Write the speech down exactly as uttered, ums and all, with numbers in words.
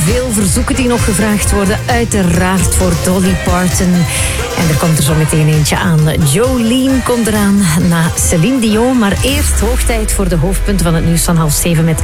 veel verzoeken die nog gevraagd worden. Uiteraard voor Dolly Parton. En er komt er zo meteen eentje aan. Jolene komt eraan na Celine Dion. Maar eerst hoog tijd voor de hoofdpunten van het nieuws van half zeven met